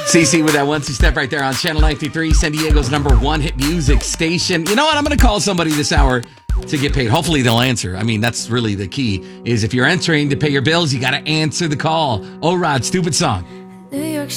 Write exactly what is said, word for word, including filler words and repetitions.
Cece with that one two step right there on Channel ninety-three, San Diego's number one hit music station. You know what? I'm going to call somebody this hour to get paid. Hopefully they'll answer. I mean, that's really the key, is if you're entering to pay your bills, you got to answer the call. Oh, Rod, stupid song. New York